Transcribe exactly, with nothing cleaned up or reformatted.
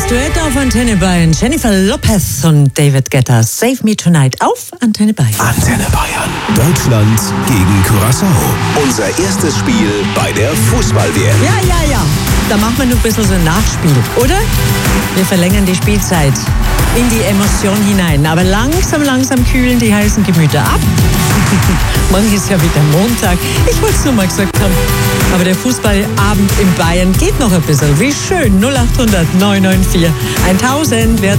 Duett auf Antenne Bayern. Jennifer Lopez und David Guetta. Save Me Tonight auf Antenne Bayern. Antenne Bayern. Deutschland gegen Curaçao. Unser erstes Spiel bei der Fußball-W M. Ja, ja, ja. Da machen wir noch ein bisschen so ein Nachspiel, oder? Wir verlängern die Spielzeit in die Emotion hinein. Aber langsam, langsam kühlen die heißen Gemüter ab. Morgen ist ja wieder Montag. Ich wollte es nur mal gesagt haben. Aber der Fußballabend in Bayern geht noch ein bisschen. Wie schön. null acht hundert neun neun vier tausend. Wer